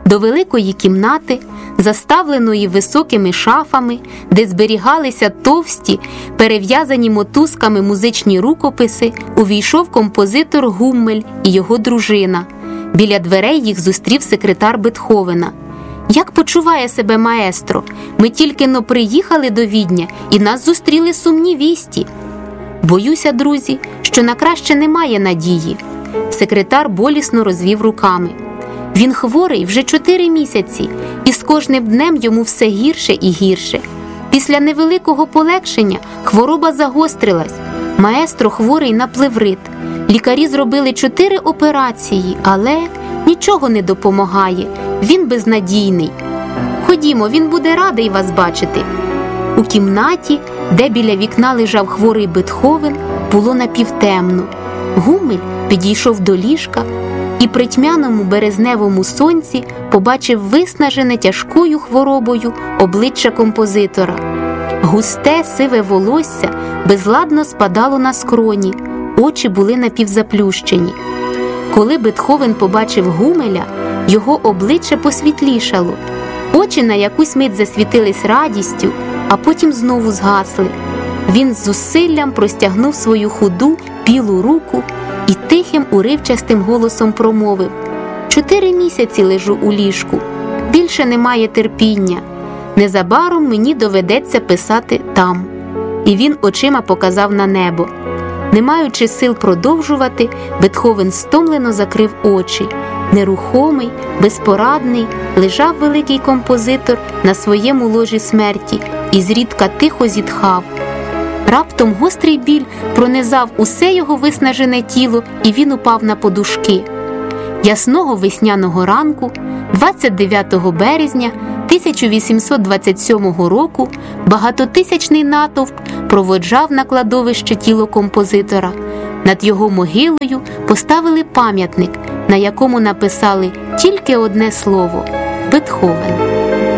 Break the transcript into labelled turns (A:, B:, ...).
A: до великої кімнати, заставленої високими шафами, де зберігалися товсті, перев'язані мотузками музичні рукописи, увійшов композитор Гуммель і його дружина. Біля дверей їх зустрів секретар Бетховена. «Як почуває себе маестро? Ми тільки-но приїхали до Відня, і нас зустріли сумні вісті». «Боюся, друзі, що на краще немає надії». Секретар болісно розвів руками. «Він хворий вже 4 місяці, і з кожним днем йому все гірше і гірше. Після невеликого полегшення хвороба загострилась. Маестро хворий на плеврит. Лікарі зробили 4 операції, але нічого не допомагає. Він безнадійний. Ходімо, він буде радий вас бачити». У кімнаті, де біля вікна лежав хворий Бетховен, було напівтемно. Гуммель підійшов до ліжка і при тьмяному березневому сонці побачив виснажене тяжкою хворобою обличчя композитора. Густе сиве волосся безладно спадало на скроні, очі були напівзаплющені. Коли Бетховен побачив Гуммеля, його обличчя посвітлішало. Очі на якусь мить засвітились радістю, а потім знову згасли. Він з зусиллям простягнув свою худу, білу руку і тихим, уривчастим голосом промовив: «4 місяці лежу у ліжку. Більше немає терпіння. Незабаром мені доведеться писати там». І він очима показав на небо. Не маючи сил продовжувати, Бетховен стомлено закрив очі. Нерухомий, безпорадний лежав великий композитор на своєму ложі смерті і зрідка тихо зітхав. Раптом гострий біль пронизав усе його виснажене тіло, і він упав на подушки. Ясного весняного ранку, 29 березня 1827 року, багатотисячний натовп проводжав на кладовище тіло композитора. Над його могилою поставили пам'ятник, на якому написали тільки одне слово – Бетховен.